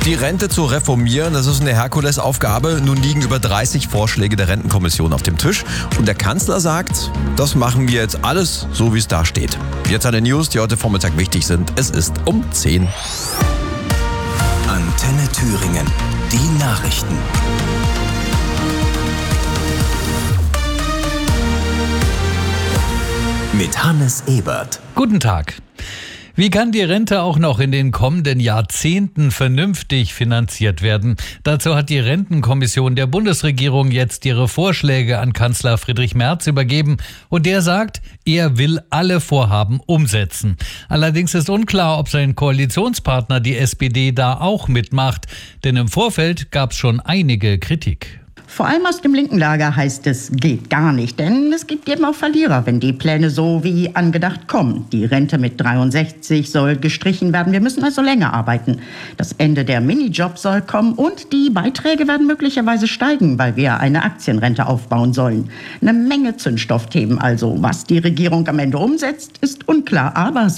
Die Rente zu reformieren, das ist eine Herkulesaufgabe. Nun liegen über 30 Vorschläge der Rentenkommission auf dem Tisch. Und der Kanzler sagt, das machen wir jetzt alles so, wie es da steht. Jetzt eine News, die heute Vormittag wichtig sind. Es ist um 10. Antenne Thüringen, die Nachrichten. Mit Hannes Ebert. Guten Tag. Wie kann die Rente auch noch in den kommenden Jahrzehnten vernünftig finanziert werden? Dazu hat die Rentenkommission der Bundesregierung jetzt ihre Vorschläge an Kanzler Friedrich Merz übergeben. Und der sagt, er will alle Vorhaben umsetzen. Allerdings ist unklar, ob sein Koalitionspartner, die SPD, da auch mitmacht. Denn im Vorfeld gab es schon einige Kritik. Vor allem aus dem linken Lager heißt es, geht gar nicht, denn es gibt eben auch Verlierer, wenn die Pläne so wie angedacht kommen. Die Rente mit 63 soll gestrichen werden, wir müssen also länger arbeiten. Das Ende der Minijobs soll kommen und die Beiträge werden möglicherweise steigen, weil wir eine Aktienrente aufbauen sollen. Eine Menge Zündstoffthemen also. Was die Regierung am Ende umsetzt, ist unklar, aber